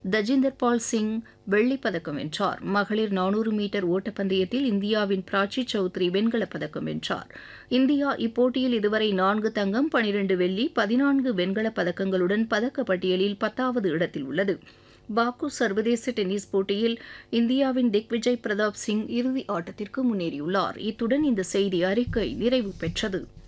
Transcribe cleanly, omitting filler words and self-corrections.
தஜிந்தர் பால் சிங் வெள்ளிப் பதக்கம் வென்றார். மகளிர் 400 மீட்டர் ஓட்டப்பந்தயத்தில் இந்தியாவின் பிராச்சி சௌத்ரி வெண்கலப் பதக்கம் வென்றார். இந்தியா இப்போட்டியில் இதுவரை 4 தங்கம், 12 வெள்ளி, 14 வெண்கலப் பதக்கங்களுடன் பதக்கப்பட்டியலில் 10வது இடத்தில் உள்ளது. பாக்கு சர்வதேச டென்னிஸ் போட்டியில் இந்தியாவின் திக்விஜய் பிரதாப் சிங் இறுதி ஆட்டத்திற்கு முன்னேறியுள்ளார். இத்துடன் இந்த செய்தி அறிக்கை நிறைவு பெற்றது.